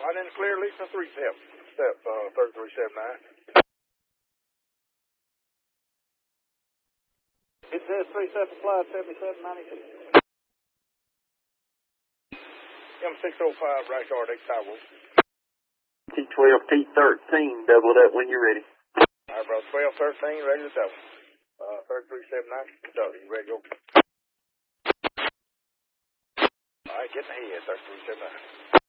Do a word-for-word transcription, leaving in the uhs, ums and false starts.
Right in the clear, Lisa, three step, step, uh, thirty-three seventy-nine. It says three step applied, seventy-seven ninety-two. M six oh five, right yard, X Tower. T twelve, T thirteen, double it up when you're ready. All right, bro, twelve, thirteen, ready to double. Uh, thirty-three seventy-nine, double, you ready to go? All right, get in the head, thirty-three seventy-nine.